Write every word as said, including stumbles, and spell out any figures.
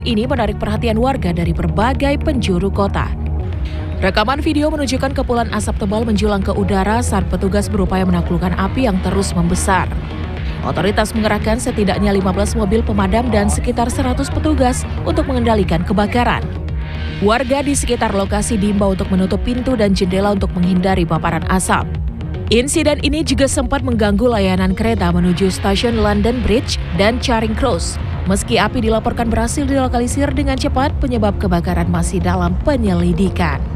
Ini menarik perhatian warga dari berbagai penjuru kota. Rekaman video menunjukkan kepulan asap tebal menjulang ke udara saat petugas berupaya menaklukkan api yang terus membesar. Otoritas mengerahkan setidaknya lima belas mobil pemadam dan sekitar seratus petugas untuk mengendalikan kebakaran. Warga di sekitar lokasi diimbau untuk menutup pintu dan jendela untuk menghindari paparan asap. Insiden ini juga sempat mengganggu layanan kereta menuju stasiun London Bridge dan Charing Cross. Meski api dilaporkan berhasil dilokalisir dengan cepat, penyebab kebakaran masih dalam penyelidikan.